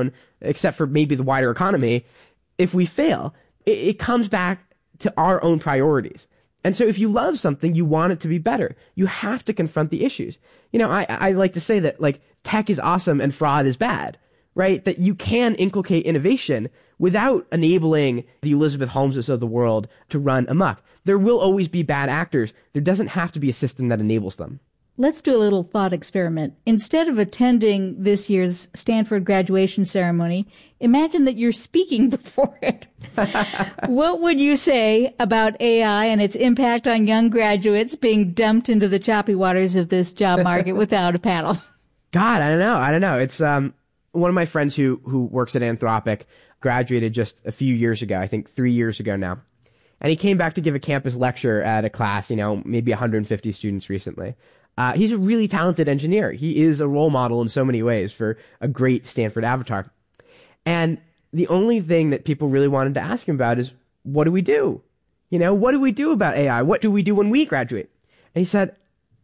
down, except for maybe the wider economy, if we fail, it comes back to our own priorities. And so if you love something, you want it to be better. You have to confront the issues. I like to say that like tech is awesome and fraud is bad, right? That you can inculcate innovation without enabling the Elizabeth Holmeses of the world to run amok. There will always be bad actors. There doesn't have to be a system that enables them. Let's do a little thought experiment. Instead of attending this year's Stanford graduation ceremony, imagine that you're speaking before it. What would you say about AI and its impact on young graduates being dumped into the choppy waters of this job market without a paddle? God, I don't know. It's one of my friends who works at Anthropic graduated just a few years ago, I think 3 years ago now. And he came back to give a campus lecture at a class, maybe 150 students recently. He's a really talented engineer. He is a role model in so many ways for a great Stanford avatar. And the only thing that people really wanted to ask him about is, what do we do? What do we do about AI? What do we do when we graduate? And he said,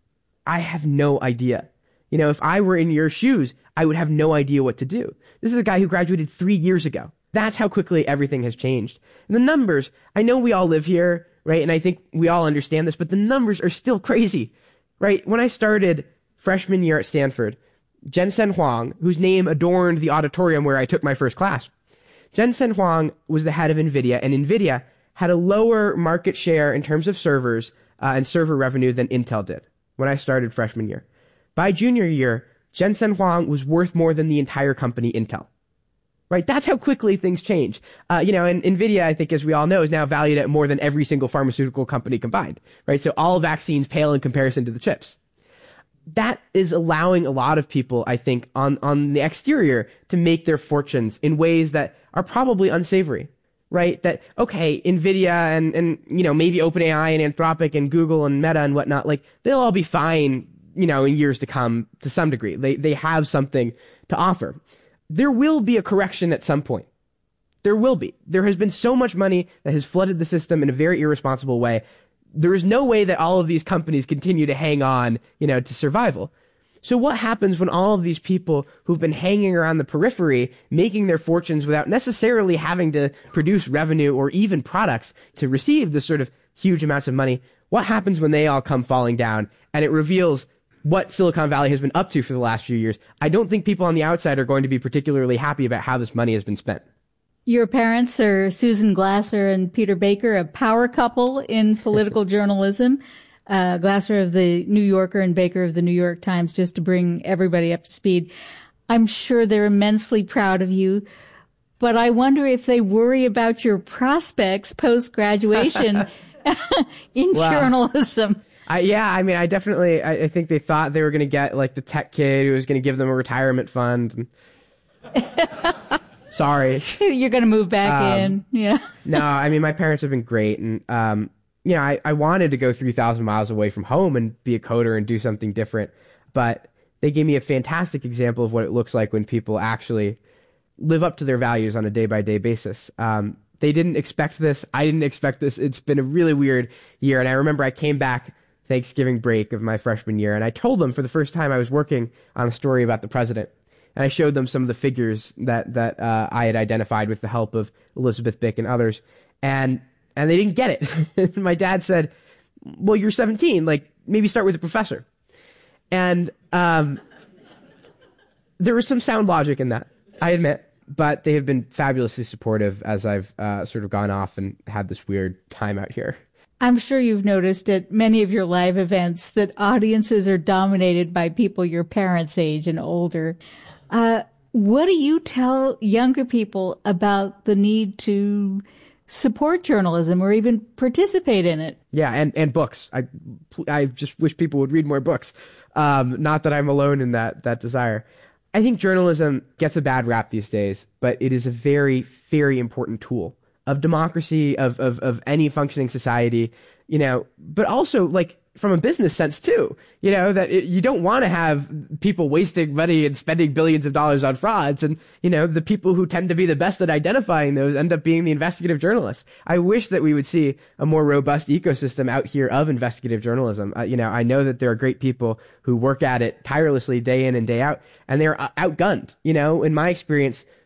I have no idea. If I were in your shoes, I would have no idea what to do. This is a guy who graduated 3 years ago. That's how quickly everything has changed. And the numbers, I know we all live here, right? And I think we all understand this, but the numbers are still crazy. Right, when I started freshman year at Stanford, Jensen Huang, whose name adorned the auditorium where I took my first class, Jensen Huang was the head of NVIDIA, and NVIDIA had a lower market share in terms of servers and server revenue than Intel did when I started freshman year. By junior year, Jensen Huang was worth more than the entire company Intel. Right, that's how quickly things change. And NVIDIA, I think, as we all know, is now valued at more than every single pharmaceutical company combined. Right, so all vaccines pale in comparison to the chips. That is allowing a lot of people, I think, on the exterior to make their fortunes in ways that are probably unsavory. Right, that, okay, NVIDIA and maybe OpenAI and Anthropic and Google and Meta and whatnot, like, they'll all be fine, in years to come to some degree. They have something to offer. There will be a correction at some point. There will be. There has been so much money that has flooded the system in a very irresponsible way. There is no way that all of these companies continue to hang on, to survival. So what happens when all of these people who've been hanging around the periphery, making their fortunes without necessarily having to produce revenue or even products to receive this sort of huge amounts of money, what happens when they all come falling down and it reveals what Silicon Valley has been up to for the last few years? I don't think people on the outside are going to be particularly happy about how this money has been spent. Your parents are Susan Glasser and Peter Baker, a power couple in political journalism. Glasser of the New Yorker and Baker of the New York Times, just to bring everybody up to speed. I'm sure they're immensely proud of you, but I wonder if they worry about your prospects post-graduation in journalism. I think they thought they were going to get like the tech kid who was going to give them a retirement fund. Sorry. You're going to move back in. Yeah. No, my parents have been great. And, I wanted to go 3,000 miles away from home and be a coder and do something different. But they gave me a fantastic example of what it looks like when people actually live up to their values on a day-by-day basis. They didn't expect this. I didn't expect this. It's been a really weird year. And I remember I came back Thanksgiving break of my freshman year, and I told them for the first time I was working on a story about the president, and I showed them some of the figures that I had identified with the help of Elizabeth Bick and others, and they didn't get it. My dad said, "Well, you're 17, like maybe start with a professor," and there was some sound logic in that, I admit, but they have been fabulously supportive as I've sort of gone off and had this weird time out here. I'm sure you've noticed at many of your live events that audiences are dominated by people your parents' age and older. What do you tell younger people about the need to support journalism or even participate in it? Yeah, and books. I just wish people would read more books. Not that I'm alone in that desire. I think journalism gets a bad rap these days, but it is a very, very important tool of democracy, of any functioning society, but also like from a business sense too, that you don't want to have people wasting money and spending billions of dollars on frauds. And, the people who tend to be the best at identifying those end up being the investigative journalists. I wish that we would see a more robust ecosystem out here of investigative journalism. I know that there are great people who work at it tirelessly day in and day out, and they're outgunned. In my experience,